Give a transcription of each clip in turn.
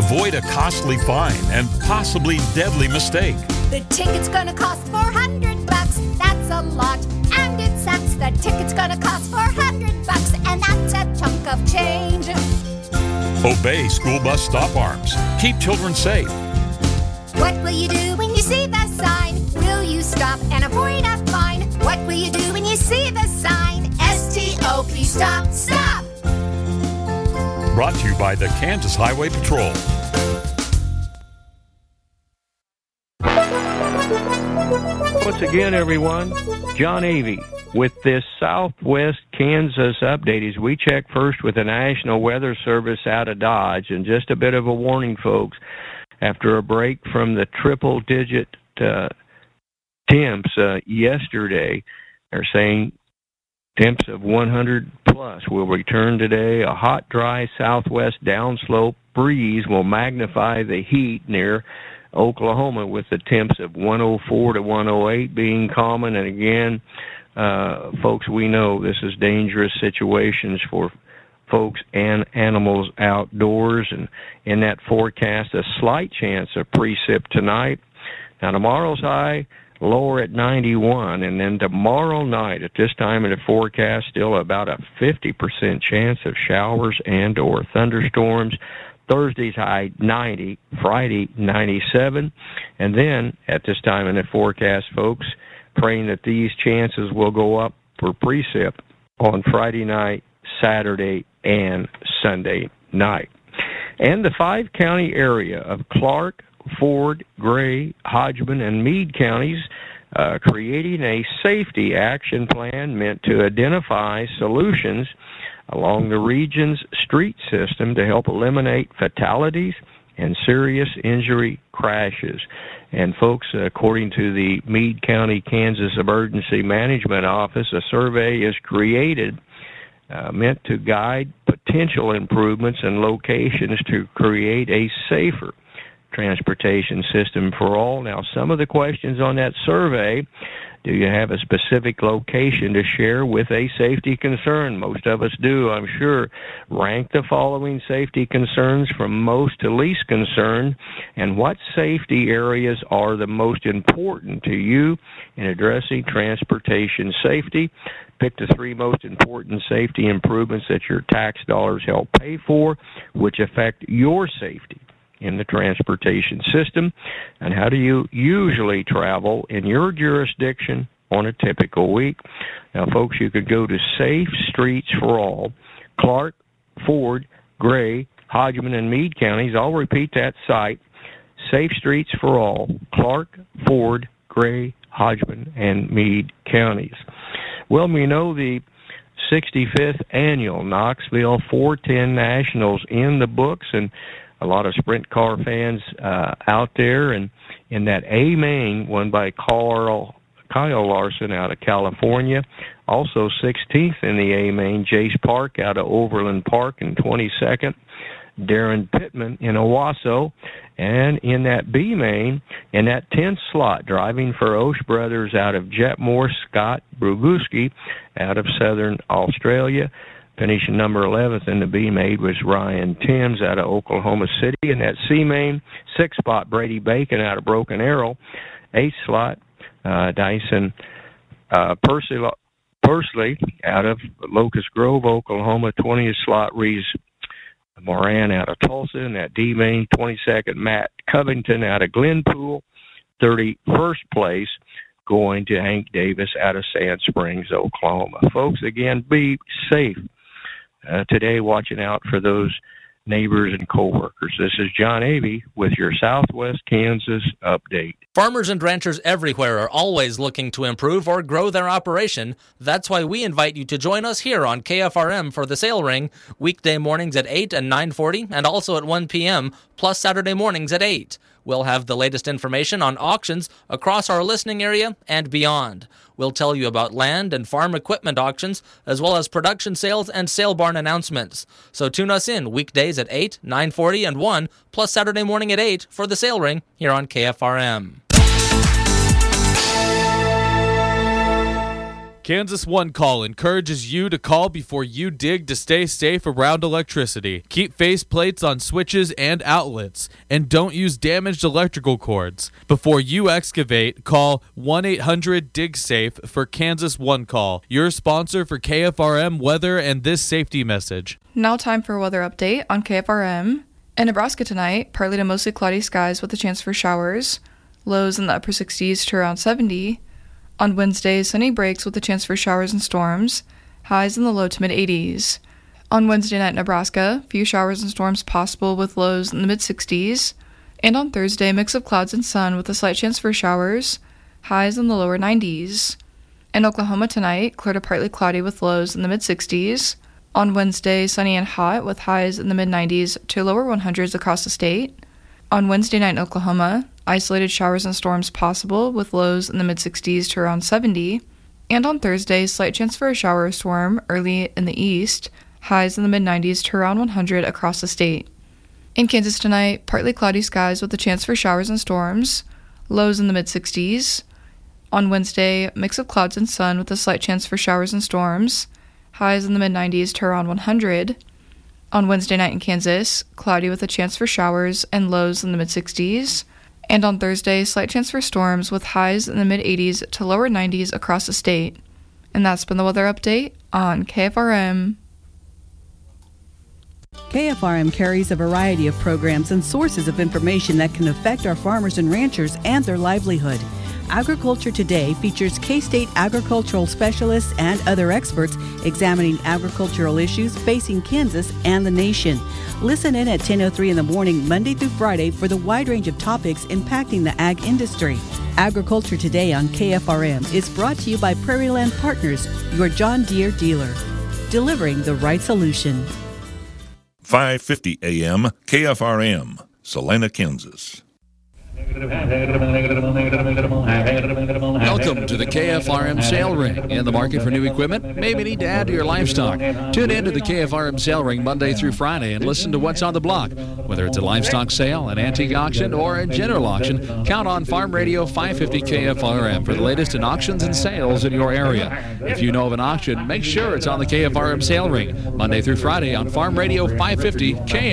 Avoid a costly fine and possibly deadly mistake. The ticket's gonna cost $400. That's a lot. And it sucks. The ticket's gonna cost $400. And that's a chunk of change. Obey school bus stop arms. Keep children safe. What will you do when you see the sign? Will you stop and avoid a fine? What will you do when you see the sign? S-T-O-P, stop, stop! Brought to you by the Kansas Highway Patrol. Once again, everyone, John Avey with this Southwest Kansas update as we check first with the National Weather Service out of Dodge. And just a bit of a warning, folks, after a break from the triple-digit temps yesterday, they're saying temps of 100 plus will return today. A hot, dry southwest downslope breeze will magnify the heat near Oklahoma, with the temps of 104 to 108 being common. And again, folks, we know this is dangerous situations for folks and animals outdoors. And in that forecast, a slight chance of precip tonight. Now, tomorrow's high lower at 91, and then tomorrow night at this time in the forecast, still about a 50% chance of showers and or thunderstorms. Thursday's high 90, Friday 97, and then at this time in the forecast, folks, praying that these chances will go up for precip on Friday night, Saturday, and Sunday night. And the 5-county area of Clark, Ford, Gray, Hodgman, and Meade counties creating a safety action plan meant to identify solutions along the region's street system to help eliminate fatalities and serious injury crashes. And folks, according to the Meade County, Kansas Emergency Management Office, a survey is created meant to guide potential improvements and locations to create a safer transportation system for all. Now, some of the questions on that survey: do you have a specific location to share with a safety concern? Most of us do, I'm sure. Rank the following safety concerns from most to least concerned, and what safety areas are the most important to you in addressing transportation safety. Pick the 3 most important safety improvements that your tax dollars help pay for, which affect your safety in the transportation system. And how do you usually travel in your jurisdiction on a typical week? Now, folks, you could go to Safe Streets for All, Clark, Ford, Gray, Hodgman, and Meade counties. I'll repeat that site: Safe Streets for All, Clark, Ford, Gray, Hodgman, and Meade counties. Well, we know the 65th annual Knoxville 410 Nationals in the books, and a lot of sprint car fans out there. And in that A main, won by Kyle Larson out of California. Also 16th in the A main, Jace Park out of Overland Park, and 22nd, Darren Pittman in Owasso. And in that B main, in that 10th slot, driving for Osh Brothers out of Jetmore, Scott Bruguski out of Southern Australia. Finishing number 11th in the B main was Ryan Timms out of Oklahoma City. In that C main, 6th spot, Brady Bacon out of Broken Arrow. 8th slot, Dyson Pursley out of Locust Grove, Oklahoma. 20th slot, Reese Moran out of Tulsa. In that D main, 22nd, Matt Covington out of Glenpool. 31st place going to Hank Davis out of Sand Springs, Oklahoma. Folks, again, be safe today, watching out for those neighbors and coworkers. This is John Avey with your Southwest Kansas update. Farmers and ranchers everywhere are always looking to improve or grow their operation. That's why we invite you to join us here on KFRM for the Sale Ring, weekday mornings at 8 and 9:40, and also at 1 p.m., plus Saturday mornings at 8. We'll have the latest information on auctions across our listening area and beyond. We'll tell you about land and farm equipment auctions, as well as production sales and sale barn announcements. So tune us in weekdays at 8, 9:40, and 1, plus Saturday morning at 8 for the Sale Ring here on KFRM. Kansas One Call encourages you to call before you dig to stay safe around electricity. Keep face plates on switches and outlets, and don't use damaged electrical cords. Before you excavate, call 1-800-DIG-SAFE for Kansas One Call, your sponsor for KFRM weather and this safety message. Now time for a weather update on KFRM. In Nebraska tonight, partly to mostly cloudy skies with a chance for showers. Lows in the upper 60s to around 70. On Wednesday, sunny breaks with a chance for showers and storms. Highs in the low to mid-80s. On Wednesday night, Nebraska, few showers and storms possible with lows in the mid-60s. And on Thursday, mix of clouds and sun with a slight chance for showers. Highs in the lower 90s. In Oklahoma tonight, clear to partly cloudy with lows in the mid-60s. On Wednesday, sunny and hot with highs in the mid-90s to lower 100s across the state. On Wednesday night in Oklahoma, isolated showers and storms possible with lows in the mid-60s to around 70. And on Thursday, slight chance for a shower or storm early in the east, highs in the mid-90s to around 100 across the state. In Kansas tonight, partly cloudy skies with a chance for showers and storms, lows in the mid-60s. On Wednesday, mix of clouds and sun with a slight chance for showers and storms, highs in the mid-90s to around 100. On Wednesday night in Kansas, cloudy with a chance for showers and lows in the mid-60s. And on Thursday, slight chance for storms with highs in the mid-80s to lower 90s across the state. And that's been the weather update on KFRM. KFRM carries a variety of programs and sources of information that can affect our farmers and ranchers and their livelihood. Agriculture Today features K-State agricultural specialists and other experts examining agricultural issues facing Kansas and the nation. Listen in at 10:03 in the morning, Monday through Friday, for the wide range of topics impacting the ag industry. Agriculture Today on KFRM is brought to you by Prairie Land Partners, your John Deere dealer, delivering the right solution. 550 AM KFRM, Salina, Kansas. Welcome to the KFRM Sale Ring. In the market for new equipment? Maybe need to add to your livestock. Tune in to the KFRM Sale Ring Monday through Friday and listen to what's on the block. Whether it's a livestock sale, an antique auction, or a general auction, count on Farm Radio 550 KFRM for the latest in auctions and sales in your area. If you know of an auction, make sure it's on the KFRM Sale Ring Monday through Friday on Farm Radio 550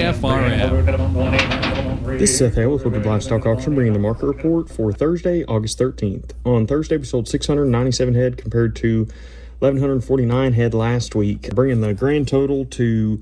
KFRM. This is Seth Hale with Woodward Livestock Auction, bringing the market report for Thursday, August 13th. On Thursday, we sold 697 head compared to 1,149 head last week, bringing the grand total to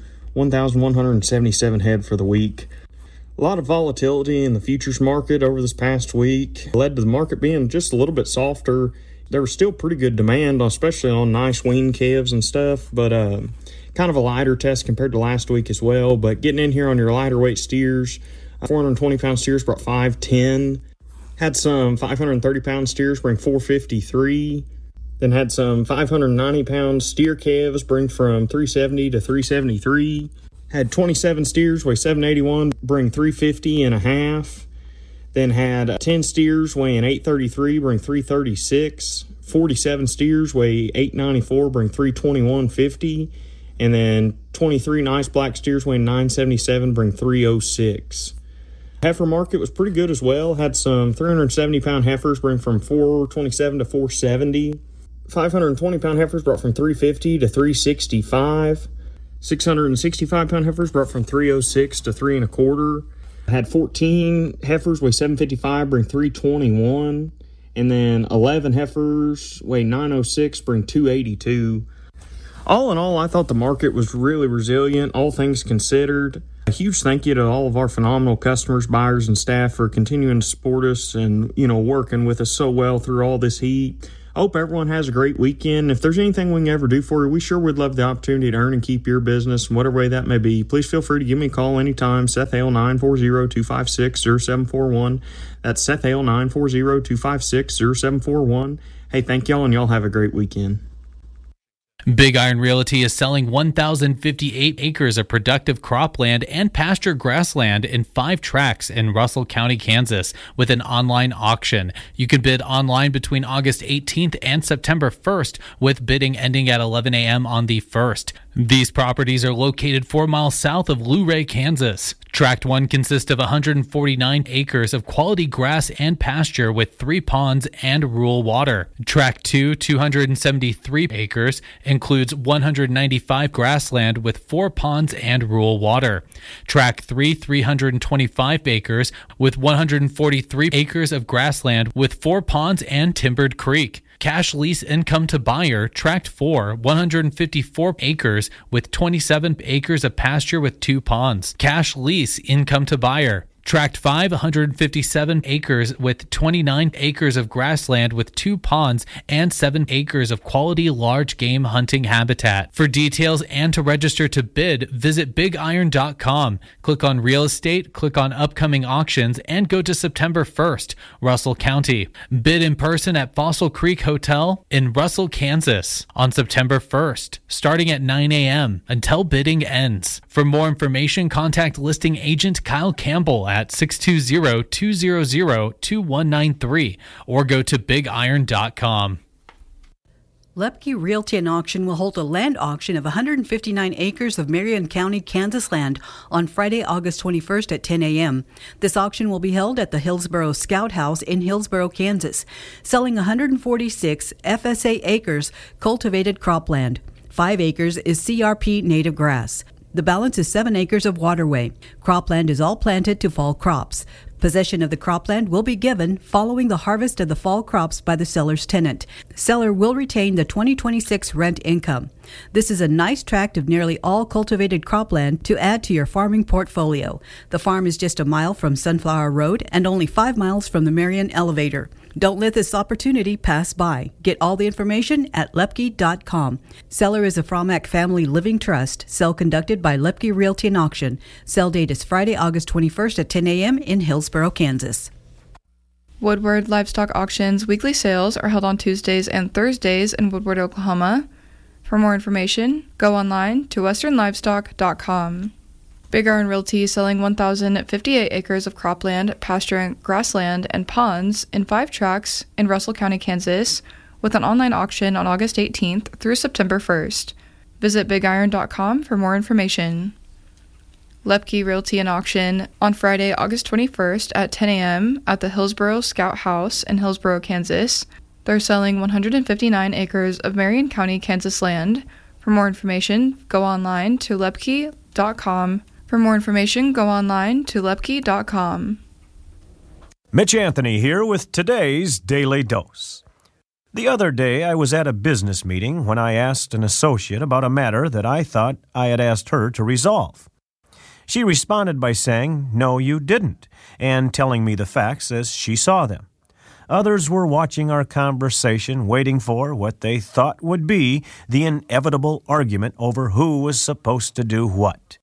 1,177 head for the week. A lot of volatility in the futures market over this past week led to the market being just a little bit softer. There was still pretty good demand, especially on nice wean calves and stuff, but kind of a lighter test compared to last week as well. But getting in here on your lighter weight steers, 420-pound steers brought 510. Had some 530-pound steers bring 453. Then had some 590-pound steer calves bring from 370 to 373. Had 27 steers weigh 781, bring 350 and a half. Then had 10 steers weighing 833, bring 336. 47 steers weigh 894, bring 321.50. And then 23 nice black steers weighing 977, bring 306. Heifer market was pretty good as well. Had some 370-pound heifers bring from 427 to 470. 520-pound heifers brought from 350 to 365. 665-pound heifers brought from 306 to 3 1/4. Had 14 heifers weigh 755, bring 321. And then 11 heifers weigh 906, bring 282. All in all, I thought the market was really resilient, all things considered. A huge thank you to all of our phenomenal customers, buyers, and staff for continuing to support us and, working with us so well through all this heat. I hope everyone has a great weekend. If there's anything we can ever do for you, we sure would love the opportunity to earn and keep your business in whatever way that may be. Please feel free to give me a call anytime. Seth Hale, 940-256-0741. That's Seth Hale, 940-256-0741. Hey, thank y'all, and y'all have a great weekend. Big Iron Realty is selling 1,058 acres of productive cropland and pasture grassland in 5 tracts in Russell County, Kansas, with an online auction. You can bid online between August 18th and September 1st, with bidding ending at 11 a.m. on the 1st. These properties are located 4 miles south of Luray, Kansas. Tract 1 consists of 149 acres of quality grass and pasture with 3 ponds and rural water. Tract 2, 273 acres, includes 195 grassland with 4 ponds and rural water. Tract 3, 325 acres with 143 acres of grassland with 4 ponds and timbered creek. Cash lease income to buyer, Tract 4, 154 acres with 27 acres of pasture with 2 ponds. Cash lease income to buyer. Tract 5, 157 acres with 29 acres of grassland with 2 ponds and 7 acres of quality large game hunting habitat. For details and to register to bid, visit bigiron.com. Click on real estate, click on upcoming auctions, and go to September 1st, Russell County. Bid in person at Fossil Creek Hotel in Russell, Kansas on September 1st, starting at 9 a.m. until bidding ends. For more information, contact listing agent Kyle Campbell at 620-200-2193 or go to bigiron.com. Lepke Realty and Auction will hold a land auction of 159 acres of Marion County, Kansas land on Friday, August 21st at 10 a.m. This auction will be held at the Hillsboro Scout House in Hillsboro, Kansas, selling 146 FSA acres cultivated cropland. 5 acres is CRP native grass. The balance is 7 acres of waterway. Cropland is all planted to fall crops. Possession of the cropland will be given following the harvest of the fall crops by the seller's tenant. Seller will retain the 2026 rent income. This is a nice tract of nearly all cultivated cropland to add to your farming portfolio. The farm is just a mile from Sunflower Road and only 5 miles from the Marion Elevator. Don't let this opportunity pass by. Get all the information at lepke.com. Seller is a Fromack Family Living Trust. Sale conducted by Lepke Realty and Auction. Sale date is Friday, August 21st at 10 a.m. in Hillsboro, Kansas. Woodward Livestock Auctions weekly sales are held on Tuesdays and Thursdays in Woodward, Oklahoma. For more information, go online to westernlivestock.com. Big Iron Realty selling 1,058 acres of cropland, pasture, grassland, and ponds in 5 tracts in Russell County, Kansas, with an online auction on August 18th through September 1st. Visit bigiron.com for more information. Lepke Realty and Auction on Friday, August 21st at 10 a.m. at the Hillsboro Scout House in Hillsboro, Kansas. They're selling 159 acres of Marion County, Kansas land. For more information, go online to lepke.com. Mitch Anthony here with today's Daily Dose. The other day I was at a business meeting when I asked an associate about a matter that I thought I had asked her to resolve. She responded by saying, "No, you didn't," and telling me the facts as she saw them. Others were watching our conversation, waiting for what they thought would be the inevitable argument over who was supposed to do what.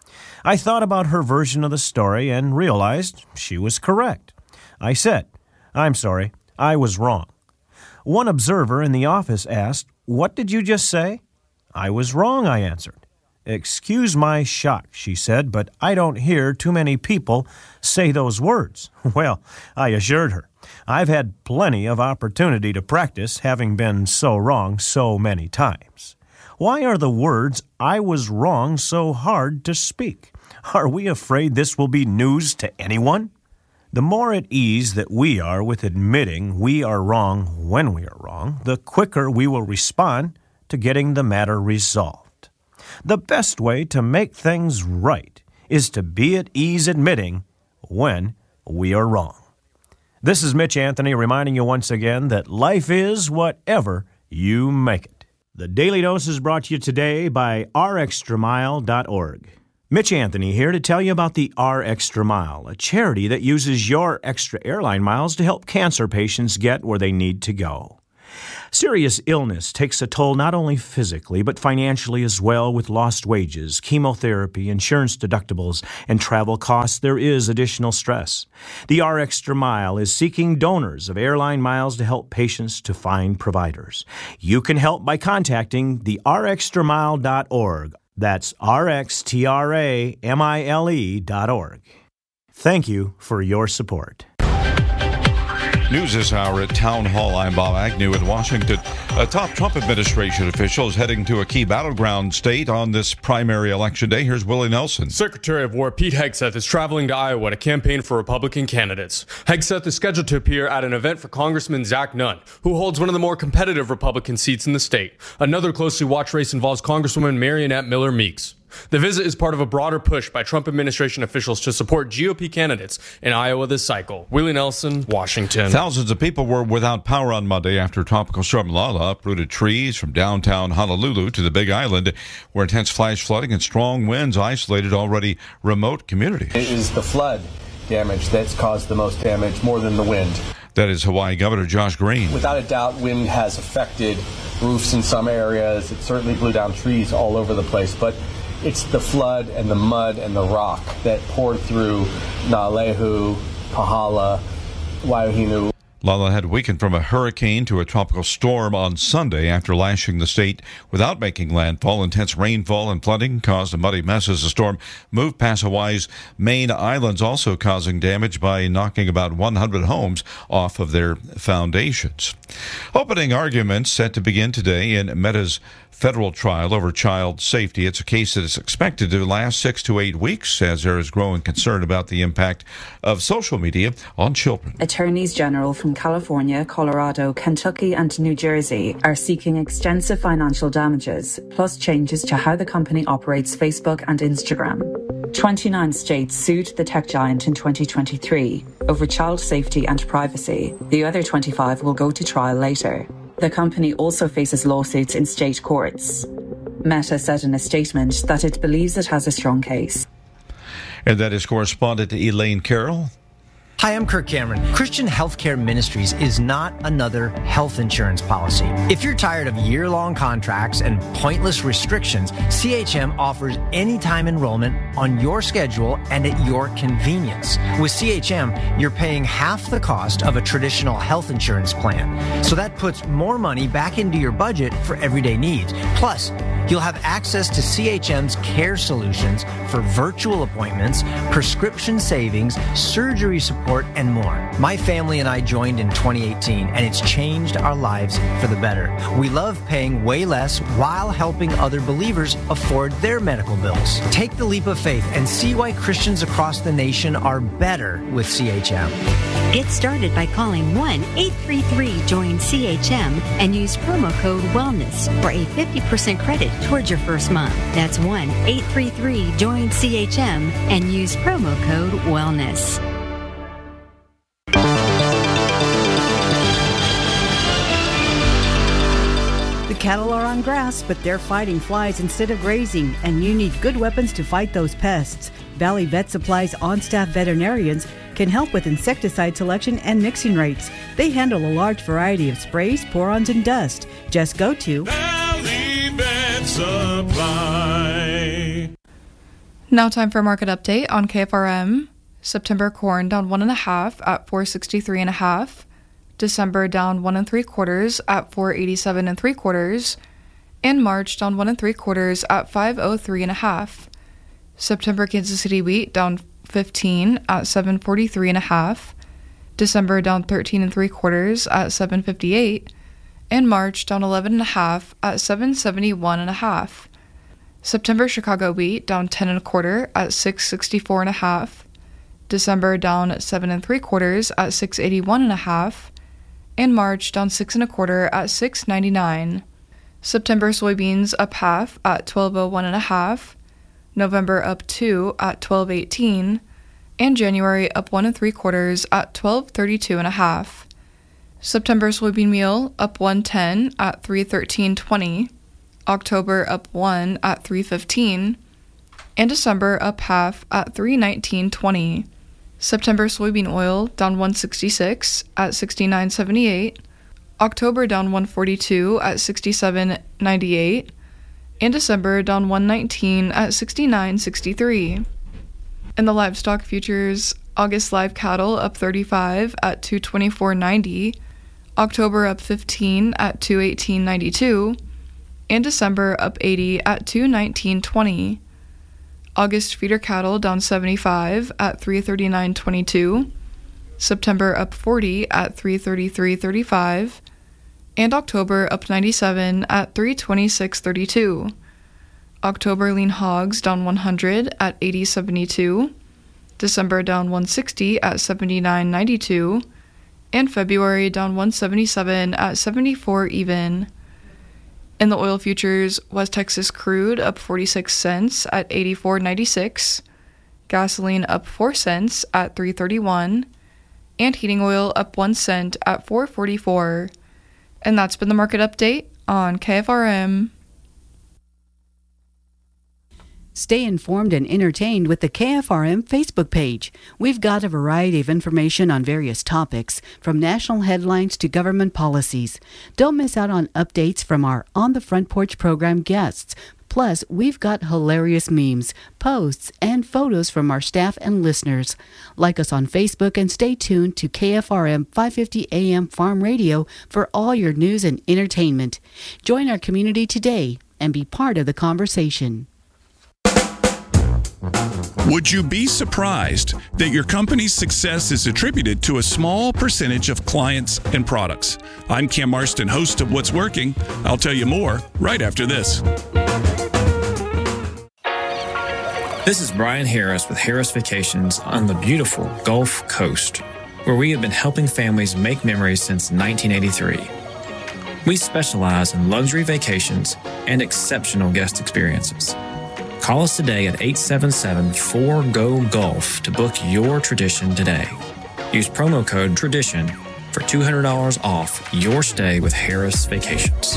I thought about her version of the story and realized she was correct. I said, "I'm sorry, I was wrong." One observer in the office asked, "What did you just say?" "I was wrong," I answered. "Excuse my shock," she said, "but I don't hear too many people say those words." Well, I assured her, I've had plenty of opportunity to practice, having been so wrong so many times. Why are the words "I was wrong" so hard to speak? Are we afraid this will be news to anyone? The more at ease that we are with admitting we are wrong when we are wrong, the quicker we will respond to getting the matter resolved. The best way to make things right is to be at ease admitting when we are wrong. This is Mitch Anthony reminding you once again that life is whatever you make it. The Daily Dose is brought to you today by rextramile.org. Mitch Anthony here to tell you about the R Extra Mile, a charity that uses your extra airline miles to help cancer patients get where they need to go. Serious illness takes a toll not only physically but financially as well. With lost wages, chemotherapy, insurance deductibles, and travel costs, there is additional stress. The R Extra Mile is seeking donors of airline miles to help patients to find providers. You can help by contacting the rxtramile.org. That's rxtramile.org. Thank you for your support. News this hour at Town Hall. I'm Bob Agnew in Washington. A top Trump administration official is heading to a key battleground state on this primary election day. Here's Willie Nelson. Secretary of War Pete Hegseth is traveling to Iowa to campaign for Republican candidates. Hegseth is scheduled to appear at an event for Congressman Zach Nunn, who holds one of the more competitive Republican seats in the state. Another closely watched race involves Congresswoman Marionette Miller Meeks. The visit is part of a broader push by Trump administration officials to support GOP candidates in Iowa this cycle. Willie Nelson, Washington. Thousands of people were without power on Monday after Tropical Storm Lala uprooted trees from downtown Honolulu to the Big Island, where intense flash flooding and strong winds isolated already remote communities. It is the flood damage that's caused the most damage, more than the wind. That is Hawaii Governor Josh Green. Without a doubt, wind has affected roofs in some areas. It certainly blew down trees all over the place, but it's the flood and the mud and the rock that poured through Na'alehu, Pahala, Waiohinu. Lala had weakened from a hurricane to a tropical storm on Sunday after lashing the state without making landfall. Intense rainfall and flooding caused a muddy mess as the storm moved past Hawaii's main islands, also causing damage by knocking about 100 homes off of their foundations. Opening arguments set to begin today in Meta's federal trial over child safety. It's a case that is expected to last 6 to 8 weeks as there is growing concern about the impact of social media on children. Attorneys general from California, Colorado, Kentucky, and New Jersey are seeking extensive financial damages, plus changes to how the company operates Facebook and Instagram. 29 states sued the tech giant in 2023 over child safety and privacy. The other 25 will go to trial later. The company also faces lawsuits in state courts. Meta said in a statement that it believes it has a strong case. And that is correspondent Elaine Carroll. Hi, I'm Kirk Cameron. Christian Healthcare Ministries is not another health insurance policy. If you're tired of year-long contracts and pointless restrictions, CHM offers anytime enrollment on your schedule and at your convenience. With CHM, you're paying half the cost of a traditional health insurance plan. So that puts more money back into your budget for everyday needs. Plus, you'll have access to CHM's care solutions for virtual appointments, prescription savings, surgery support, and more. My family and I joined in 2018, and it's changed our lives for the better. We love paying way less while helping other believers afford their medical bills. Take the leap of faith and see why Christians across the nation are better with CHM. Get started by calling 1-833-JOIN-CHM and use promo code WELLNESS for a 50% credit towards your first month. That's 1-833-JOIN-CHM and use promo code WELLNESS. The cattle are on grass, but they're fighting flies instead of grazing, and you need good weapons to fight those pests. Valley Vet Supply's on-staff veterinarians can help with insecticide selection and mixing rates. They handle a large variety of sprays, pour-ons, and dust. Just go to Valley Vet Supply. Now time for a market update on KFRM. September corn down 1.5 at $463.5. December down 1 3/4 at $487 3/4, and March down 1 3/4 at $503.5. September Kansas City wheat down 15 at $743.5. December down 13 3/4 at $758, and March down 11.5 at $771.5. September Chicago wheat down 10 1/4 at $664.5. December down 7 3/4 at $681.5. and March down 6 1/4 at $699. September soybeans up half at $1201.5, November up 2 at $1218, and January up 1 3/4 at $1232.5. September soybean meal up 110 at $313.20, October up 1 at $315, and December up half at $319.20. September soybean oil down 166 at $69.78, October down 142 at $67.98, and December down 119 at $69.63. In the livestock futures, August live cattle up 35 at $224.90, October up 15 at $218.92, and December up 80 at $219.20. August feeder cattle down 75 at $339.22, September up 40 at 333.35, and October up 97 at 326.32. October lean hogs down 100 at 80.72, December down 160 at 79.92, and February down 177 at 74 even. In the oil futures, West Texas crude up 46 cents at 84.96, gasoline up 4 cents at 3.31, and heating oil up 1 cent at 4.44. And that's been the market update on KFRM. Stay informed and entertained with the KFRM Facebook page. We've got a variety of information on various topics, from national headlines to government policies. Don't miss out on updates from our On the Front Porch program guests. Plus, we've got hilarious memes, posts, and photos from our staff and listeners. Like us on Facebook and stay tuned to KFRM 550 AM Farm Radio for all your news and entertainment. Join our community today and be part of the conversation. Would you be surprised that your company's success is attributed to a small percentage of clients and products? I'm Cam Marston, host of What's Working. I'll tell you more right after this. This is Brian Harris with Harris Vacations on the beautiful Gulf Coast, where we have been helping families make memories since 1983. We specialize in luxury vacations and exceptional guest experiences. Call us today at 877-4GO-GULF to book your tradition today. Use promo code TRADITION for $200 off your stay with Harris Vacations.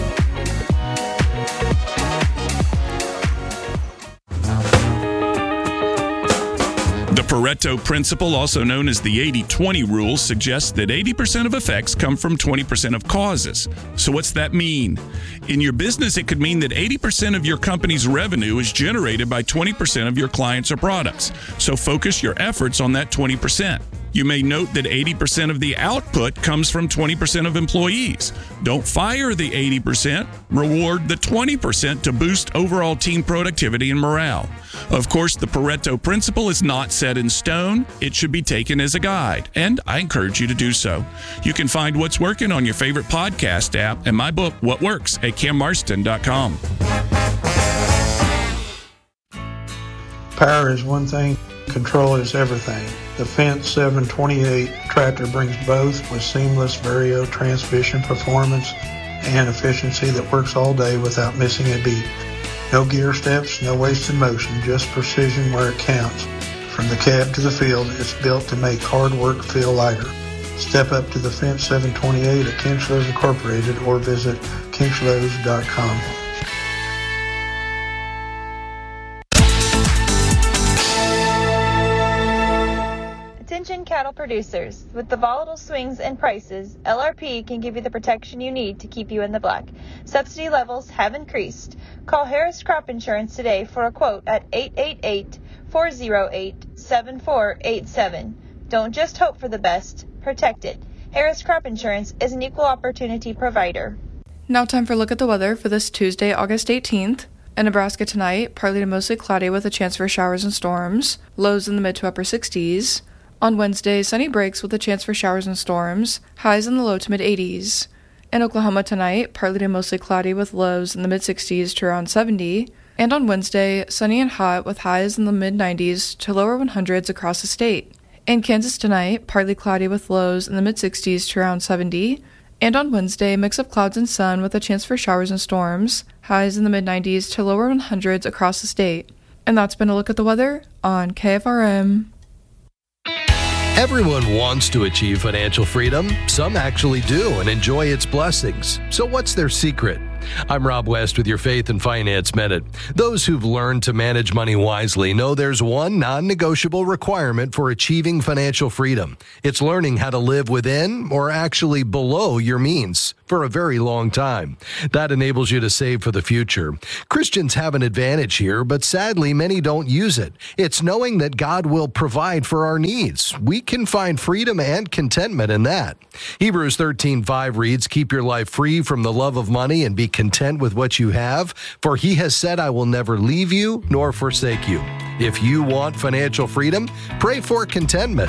The Pareto principle, also known as the 80-20 rule, suggests that 80% of effects come from 20% of causes. So what's that mean? In your business, it could mean that 80% of your company's revenue is generated by 20% of your clients or products. So focus your efforts on that 20%. You may note that 80% of the output comes from 20% of employees. Don't fire the 80%, reward the 20% to boost overall team productivity and morale. Of course, the Pareto principle is not set in stone. It should be taken as a guide, and I encourage you to do so. You can find What's Working on your favorite podcast app and my book, What Works, at cammarston.com. Power is one thing, control is everything. The Fendt 728 tractor brings both with seamless Vario transmission performance and efficiency that works all day without missing a beat. No gear steps, no wasted motion, just precision where it counts. From the cab to the field, it's built to make hard work feel lighter. Step up to the Fendt 728 at Kinchlows Incorporated or visit kinchlows.com. Attention cattle producers. With the volatile swings in prices, LRP can give you the protection you need to keep you in the black. Subsidy levels have increased. Call Harris Crop Insurance today for a quote at 888-408-7487. Don't just hope for the best, protect it. Harris Crop Insurance is an equal opportunity provider. Now time for a look at the weather for this Tuesday, August 18th. In Nebraska tonight, partly to mostly cloudy with a chance for showers and storms. Lows in the mid to upper 60s. On Wednesday, sunny breaks with a chance for showers and storms, highs in the low to mid-80s. In Oklahoma tonight, partly to mostly cloudy with lows in the mid-60s to around 70. And on Wednesday, sunny and hot with highs in the mid-90s to lower 100s across the state. In Kansas tonight, partly cloudy with lows in the mid-60s to around 70. And on Wednesday, mix of clouds and sun with a chance for showers and storms, highs in the mid-90s to lower 100s across the state. And that's been a look at the weather on KFRM. Everyone wants to achieve financial freedom. Some actually do and enjoy its blessings. So what's their secret? I'm Rob West with your Faith and Finance Minute. Those who've learned to manage money wisely know there's one non-negotiable requirement for achieving financial freedom. It's learning how to live within or actually below your means for a very long time. That enables you to save for the future. Christians have an advantage here, but sadly, many don't use it. It's knowing that God will provide for our needs. We can find freedom and contentment in that. Hebrews 13:5 reads, "Keep your life free from the love of money and be content with what you have, for he has said, I will never leave you nor forsake you." If you want financial freedom, pray for contentment.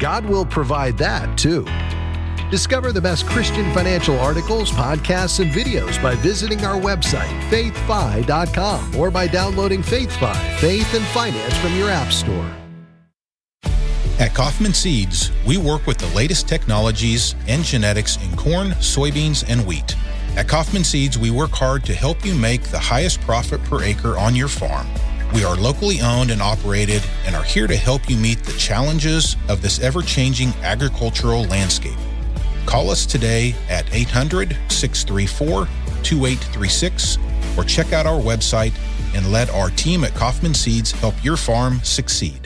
God will provide that too. Discover the best Christian financial articles, podcasts, and videos by visiting our website, faithfi.com, or by downloading FaithFi, Faith and Finance from your app store. At Kaufman Seeds, we work with the latest technologies and genetics in corn, soybeans, and wheat. At Kaufman Seeds, we work hard to help you make the highest profit per acre on your farm. We are locally owned and operated and are here to help you meet the challenges of this ever-changing agricultural landscape. Call us today at 800-634-2836 or check out our website and let our team at Kaufman Seeds help your farm succeed.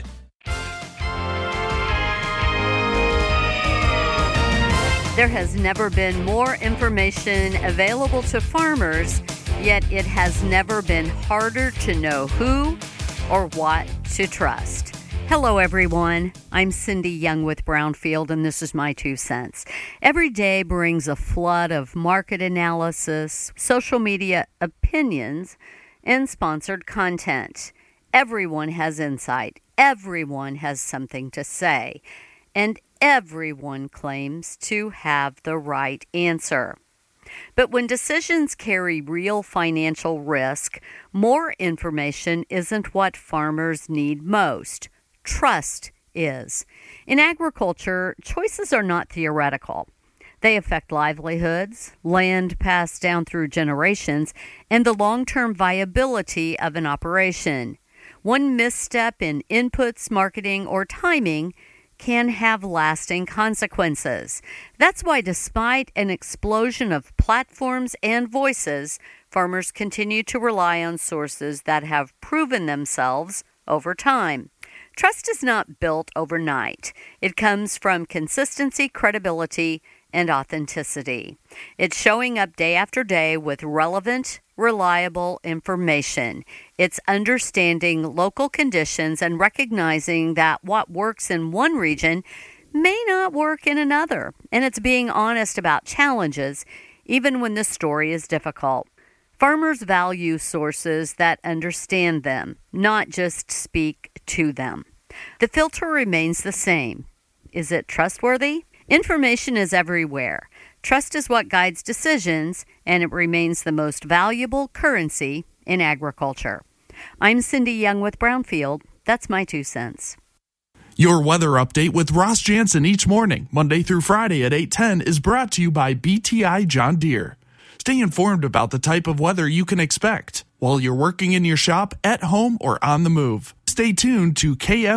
There has never been more information available to farmers, yet it has never been harder to know who or what to trust. Hello, everyone. I'm Cindy Young with Brownfield, and this is my 2 cents. Every day brings a flood of market analysis, social media opinions, and sponsored content. Everyone has insight. Everyone has something to say. And everyone claims to have the right answer. But when decisions carry real financial risk, more information isn't what farmers need most. Trust is. In agriculture, choices are not theoretical. They affect livelihoods, land passed down through generations, and the long-term viability of an operation. One misstep in inputs, marketing, or timing can have lasting consequences. That's why despite an explosion of platforms and voices, farmers continue to rely on sources that have proven themselves over time. Trust is not built overnight. It comes from consistency, credibility, and authenticity. It's showing up day after day with relevant, reliable information. It's understanding local conditions and recognizing that what works in one region may not work in another. And it's being honest about challenges, even when the story is difficult. Farmers value sources that understand them, not just speak to them. The filter remains the same. Is it trustworthy? Information is everywhere. Trust is what guides decisions, and it remains the most valuable currency in agriculture. I'm Cindy Young with Brownfield. That's my 2 cents. Your weather update with Ross Jansen each morning, Monday through Friday at 8:10, is brought to you by BTI John Deere. Stay informed about the type of weather you can expect while you're working in your shop, at home, or on the move. Stay tuned to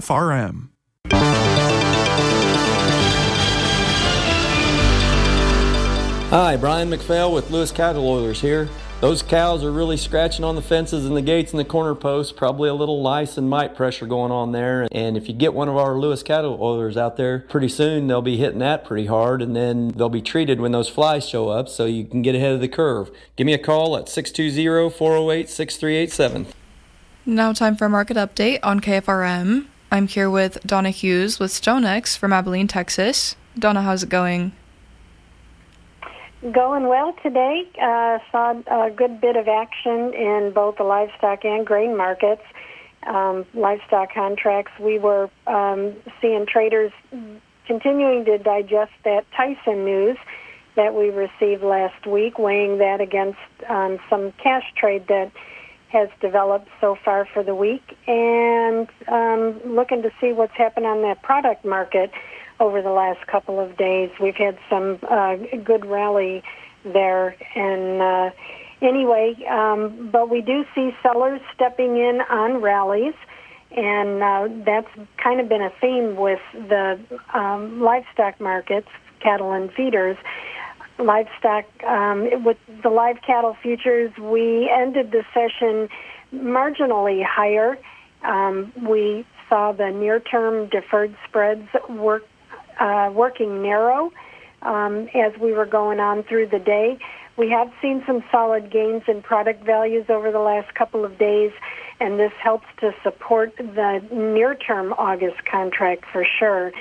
KFRM. Hi, Brian McPhail with Lewis Cattle Oilers here. Those cows are really scratching on the fences and the gates and the corner posts, probably a little lice and mite pressure going on there. And if you get one of our Lewis Cattle Oilers out there, pretty soon they'll be hitting that pretty hard, and then they'll be treated when those flies show up so you can get ahead of the curve. Give me a call at 620-408-6387. Now time for a market update on KFRM. I'm here with Donna Hughes with StoneX from Abilene, Texas. Donna, how's it going? Going well today. Saw a good bit of action in both the livestock and grain markets. Livestock contracts, we were seeing traders continuing to digest that Tyson news that we received last week, weighing that against some cash trade that has developed so far for the week, and looking to see what's happened on that product market over the last couple of days. We've had some good rally there. And anyway, but we do see sellers stepping in on rallies, and that's kind of been a theme with the livestock markets, cattle and feeders. Livestock, with the live cattle futures, we ended the session marginally higher. We saw the near-term deferred spreads working narrow as we were going on through the day. We have seen some solid gains in product values over the last couple of days, and this helps to support the near-term August contract for sure.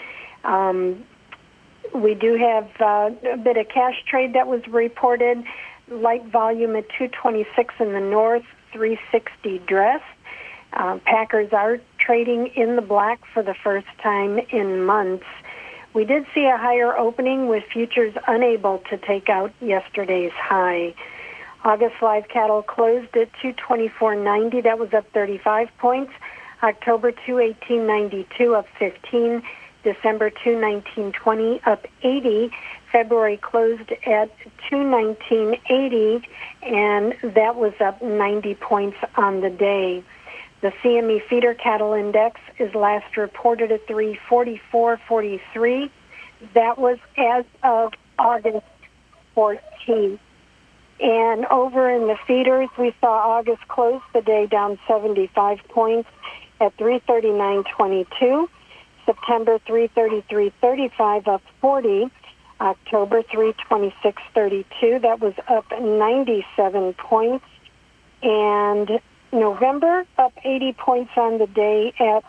We do have a bit of cash trade that was reported, light volume at 226 in the north, 360 dress. Packers are trading in the black for the first time in months. We did see a higher opening with futures unable to take out yesterday's high. August live cattle closed at 224.90. That was up 35 points. October 218.92, up 15. December 219.20, up 80. February closed at 219.80, and that was up 90 points on the day. The CME feeder cattle index is last reported at 344.43. That was as of August 14th. And over in the feeders, we saw August close the day down 75 points at 339.22. September 333.35, up 40. October 326.32, that was up 97 points. And November up 80 points on the day at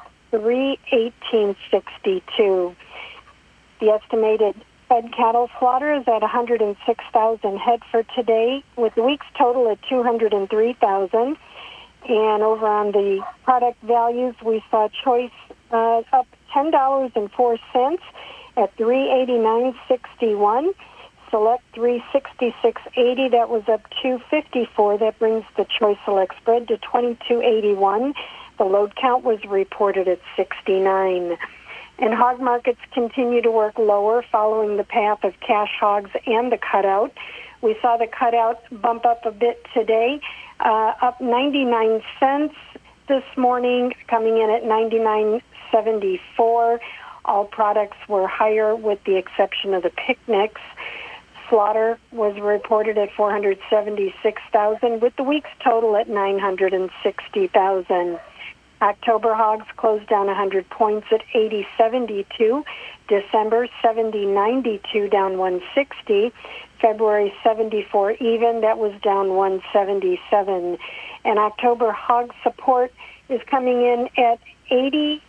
318.62. The estimated fed cattle slaughter is at 106,000 head for today, with the week's total at 203,000. And over on the product values, we saw choice up $10.04 at $389.61. Select $366.80. That was up $2.54. That brings the choice select spread to $22.81. The load count was reported at 69. And hog markets continue to work lower following the path of cash hogs and the cutout. We saw the cutout bump up a bit today, up 99 cents this morning, coming in at 99.74. All products were higher with the exception of the picnics. Slaughter was reported at 476,000, with the week's total at 960,000. October hogs closed down 100 points at 80.72. December 70.92, down 160. February 74 even, that was down 177. And October hog support is coming in at 80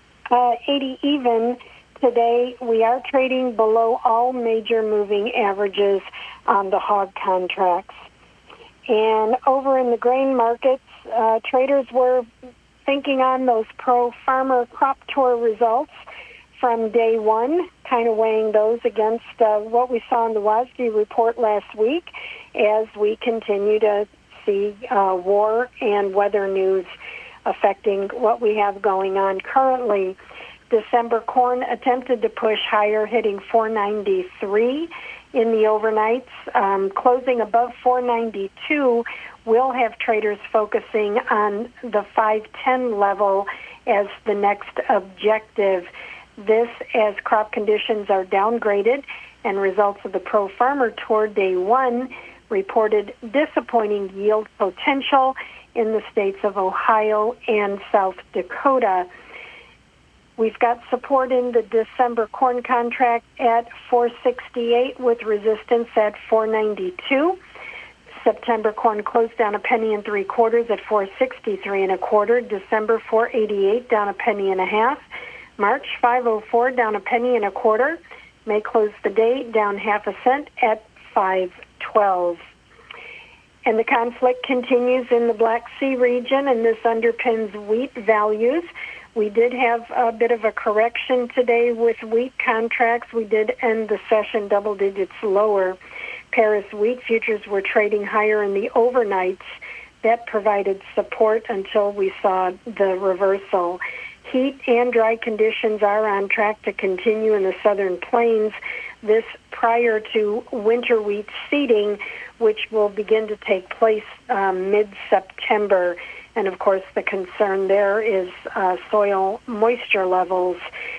even. Today, we are trading below all major moving averages on the hog contracts. And over in the grain markets, traders were thinking on those pro-farmer crop tour results from day one, kind of weighing those against what we saw in the WASDE report last week as we continue to see war and weather news affecting what we have going on currently. December corn attempted to push higher, hitting 493 in the overnights. Closing above 492 will have traders focusing on the 510 level as the next objective. This as crop conditions are downgraded and results of the pro-farmer tour day one reported disappointing yield potential in the states of Ohio and South Dakota. We've got support in the December corn contract at 468 with resistance at 492. September corn closed down 1 3/4 at 463 1/4. December 488 down 1 1/2. March 504 down 1 1/4. May close the day down 0.5 cent at 512. And the conflict continues in the Black Sea region, and this underpins wheat values. We did have a bit of a correction today with wheat contracts. We did end the session double digits lower. Paris wheat futures were trading higher in the overnights. That provided support until we saw the reversal. Heat and dry conditions are on track to continue in the southern plains, this prior to winter wheat seeding, which will begin to take place mid-September. And, of course, the concern there is soil moisture levels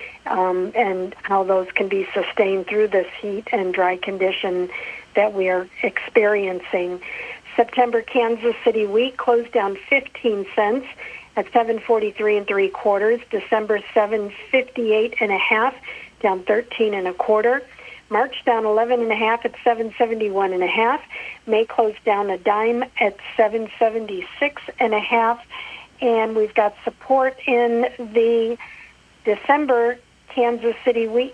and how those can be sustained through this heat and dry condition that we are experiencing. September Kansas City wheat closed down 15 cents at 743 3/4. December 758 1/2, down 13 1/4. March down 11 1/2 at 771 1/2. May close down a dime at 776 1/2. And we've got support in the December Kansas City wheat